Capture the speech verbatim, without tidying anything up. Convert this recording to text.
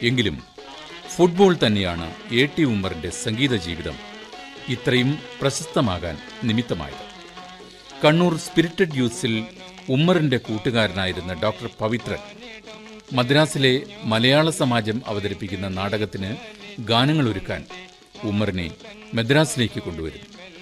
എങ്കിലും ഫുട്ബോൾ തന്നെയാണ് A T ഉമ്മറിന്റെ സംഗീത ജീവിതം ഇത്രയും പ്രശസ്തമാകാൻ നിമിത്തമായത്. കണ്ണൂർ സ്പിരിറ്റഡ് യൂത്ത്സിൽ ഉമ്മറിന്റെ കൂട്ടുകാരനായിരുന്ന ഡോക്ടർ പവിത്രൻ മദ്രാസിലെ മലയാള സമാജം അവതരിപ്പിക്കുന്ന നാടകത്തിന് ഗാനങ്ങളൊരുക്കാൻ ഉമ്മറിനെ മദ്രാസിലേക്ക് കൊണ്ടുവരുന്നു.